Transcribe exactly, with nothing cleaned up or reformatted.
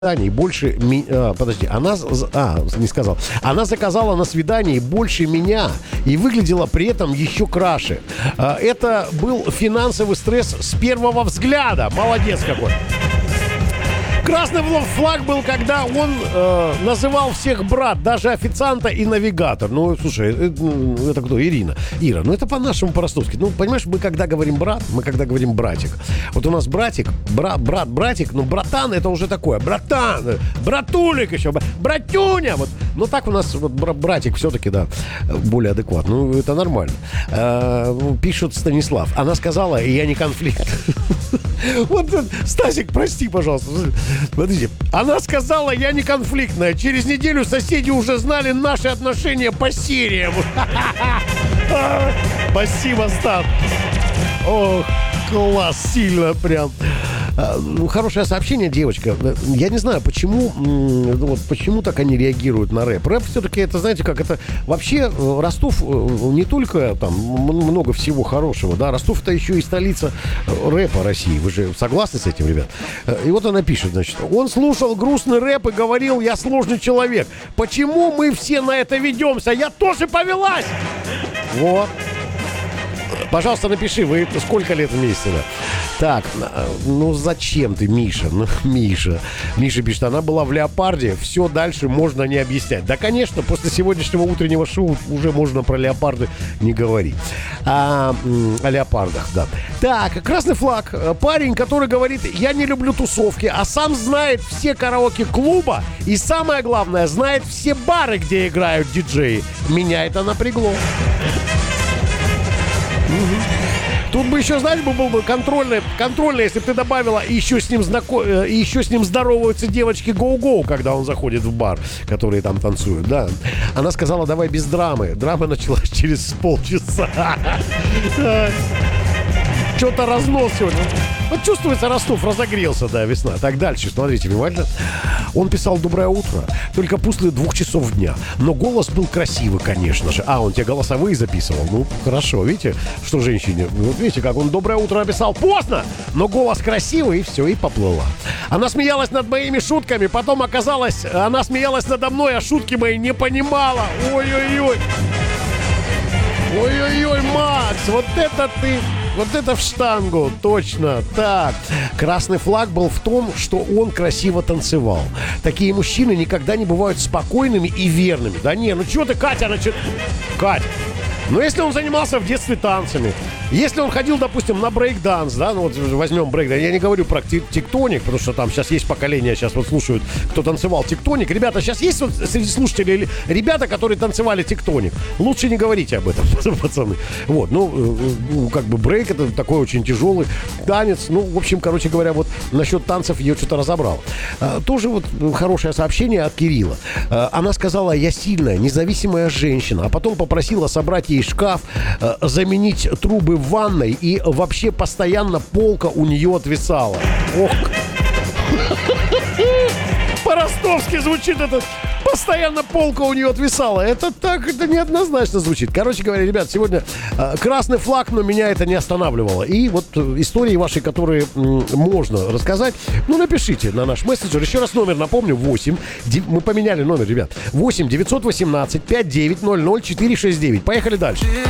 больше... Ми... А, подожди, она... А, не сказал. Она заказала на свидании больше меня и выглядела при этом еще краше. А, это был финансовый стресс с первого взгляда. Молодец какой. Красный флаг был, когда он э, называл всех брат, даже официанта и навигатор. Ну, слушай, это, это кто? Ирина. Ира, ну это по-нашему, по-ростовски. Ну, понимаешь, мы когда говорим брат, мы когда говорим братик. Вот у нас братик, бра, брат, братик, ну, братан, это уже такое. Братан, братулик еще, братюня. Вот. Ну, так у нас вот, братик все-таки, да, более адекватно. Ну, это нормально. Э, пишет Станислав. Она сказала, я не конфликт. Вот, Стасик, прости, пожалуйста. Смотрите, она сказала, я не конфликтная. Через неделю соседи уже знали наши отношения по сериям. Спасибо, Стас. Ох, класс, сильно прям. Ну, хорошее сообщение, девочка. Я не знаю, почему, вот, почему так они реагируют на рэп. Рэп все-таки, это, знаете, как это... Вообще, Ростов не только там много всего хорошего, да, Ростов это еще и столица рэпа России. Вы же согласны с этим, ребят? И вот она пишет, значит, он слушал грустный рэп и говорил, я сложный человек. Почему мы все на это ведемся? Я тоже повелась! Вот. Пожалуйста, напиши, вы сколько лет вместе, да? Так, ну зачем ты, Миша? Ну, Миша. Миша пишет, она была в леопарде, все дальше можно не объяснять. Да, конечно, после сегодняшнего утреннего шоу уже можно про леопарды не говорить. А, о леопардах, да. Так, красный флаг. Парень, который говорит, я не люблю тусовки, а сам знает все караоке-клуба и, самое главное, знает все бары, где играют диджеи. Меня это напрягло. Тут бы еще, знаешь, был бы контрольный, контрольный, если бы ты добавила, и еще с ним знако... и еще с ним здороваются девочки гоу-гоу, когда он заходит в бар, которые там танцуют, да. Она сказала, давай без драмы. Драма началась через полчаса. Что-то разнос сегодня. Вот чувствуется, Ростов разогрелся, да, весна. Так, дальше, смотрите внимательно. Он писал «Доброе утро», только после двух часов дня. Но голос был красивый, конечно же. А, он тебе голосовые записывал. Ну, хорошо, видите, что женщине... Вот видите, как он «Доброе утро» написал поздно, но голос красивый, и все, и поплыла. Она смеялась над моими шутками, потом оказалось, она смеялась надо мной, а шутки мои не понимала. Ой-ой-ой. Ой-ой-ой, Макс, вот это ты... Вот это в штангу, точно. Так, красный флаг был в том, что он красиво танцевал. Такие мужчины никогда не бывают спокойными и верными. Да не, ну чего ты, Катя, начи... Кать, ну если он занимался в детстве танцами, если он ходил, допустим, на брейк-данс, да, ну вот возьмем брейк-данс, я не говорю про тектоник, потому что там сейчас есть поколение, сейчас вот слушают, кто танцевал тектоник. Ребята, сейчас есть вот среди слушателей ребята, которые танцевали тектоник. Лучше не говорите об этом, пацаны. Вот, ну, как бы брейк это такой очень тяжелый танец. Ну, в общем, короче говоря, вот насчет танцев я что-то разобрал. А, тоже вот хорошее сообщение от Кирилла. А, она сказала, я сильная, независимая женщина, а потом попросила собрать ей шкаф, а, заменить трубы в ванной, и вообще постоянно полка у нее отвисала. Ох. По-ростовски звучит это. Постоянно полка у нее отвисала. Это так, это неоднозначно звучит. Короче говоря, ребят, сегодня э, красный флаг, но меня это не останавливало. И вот э, истории ваши, которые э, можно рассказать, ну, напишите на наш мессенджер. Еще раз номер напомню, восемь. Мы поменяли номер, ребят. восемь девятьсот восемнадцать пятьдесят девять ноль ноль четыре шесть девять. Поехали дальше.